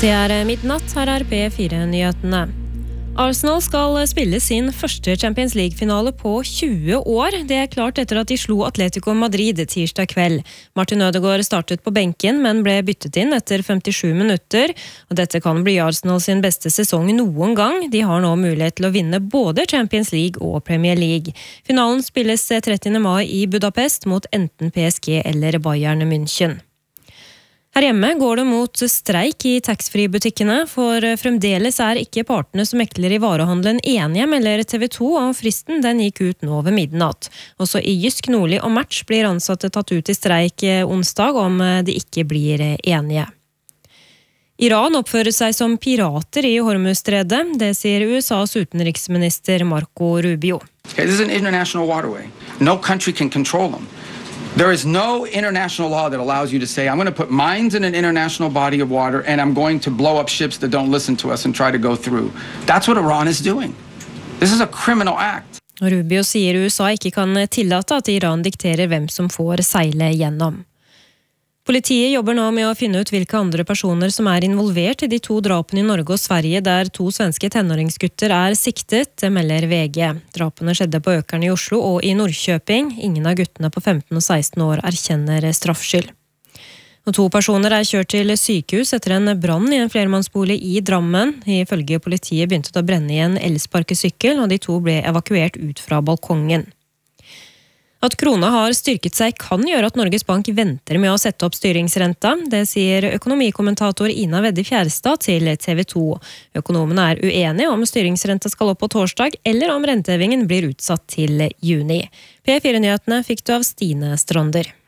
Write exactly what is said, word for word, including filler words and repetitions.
Det er midnatt, her er P fire-nyhetene. Arsenal skal spille sin første Champions League-finale på tjue år. Det er klart etter at de slo Atletico Madrid tirsdag kveld. Martin Ødegaard startet på benken, men ble byttet inn etter femtisju minutter. Og dette kan bli Arsenal sin beste sesong noen gang. De har nå mulighet til å vinne både Champions League og Premier League. Finalen spilles trettiende mai i Budapest mot enten P S G eller Bayern München. Her hjemme går det mot streik i taxfree-butikkene, for fremdeles er ikke partene som mekler i varehandelen enige, melder T V to, og fristen den gikk ut nå ved midnatt. Også i Jysk, Nordli og Match blir ansatte tatt ut i streik onsdag om de ikke blir enige. Iran oppfører seg som pirater i Hormuzstredet, det sier U S A's utenriksminister Marco Rubio. Okay, this is an international waterway. No country can control them. There is no international law that allows you to say, I'm going to put mines in an international body of water and I'm going to blow up ships that don't listen to us and try to go through. That's what Iran is doing. This is a criminal act. Rubio sier U S A ikke kan tillate at Iran dikterer hvem som får seile gjennom. Politiet jobber nå med å finne ut hvilke andre personer som er involvert i de to drapene i Norge og Sverige, der to svenske tenåringsgutter er siktet, det melder V G. Drapene skjedde på Økern i Oslo og i Norrköping. Ingen av guttene på femten og seksten år erkjenner straffskyld. Og to personer er kjørt til sykehus etter en brann i en flermannsbolig i Drammen. Ifølge politiet begynte det å brenne i en elsparkesykkel, og de to ble evakuert ut fra balkongen. At krona har styrket seg kan gjøre at Norges Bank venter med å sette opp styringsrenta. Det sier økonomikommentator Ina Vedde Fjærstad til T V to. Økonomene er uenige om styringsrenta skal opp på torsdag, eller om rentehevingen blir utsatt til juni. P fire-nyhetene fikk du av Stine Strander.